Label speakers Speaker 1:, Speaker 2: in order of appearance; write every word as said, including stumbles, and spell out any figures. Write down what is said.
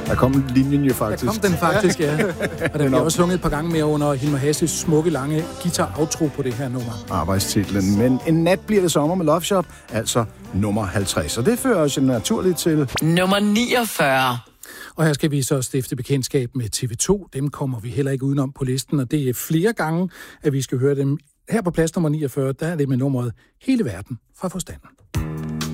Speaker 1: Der kom linjen jo faktisk.
Speaker 2: Der kom den faktisk, ja. Og der bliver også sunget et par gange mere under Hilmar Hasses smukke, lange guitar-outro på det her nummer.
Speaker 1: Arbejdstitlen. Men en nat bliver det sommer med Love Shop, altså nummer halvtreds. Og det fører os naturligt til...
Speaker 3: Nummer niogfyrre.
Speaker 2: Og her skal vi så stifte bekendtskab med T V to. Dem kommer vi heller ikke udenom på listen, og det er flere gange, at vi skal høre dem. Her på plads nummer niogfyrre, der er det med nummeret Hele verden fra forstanden.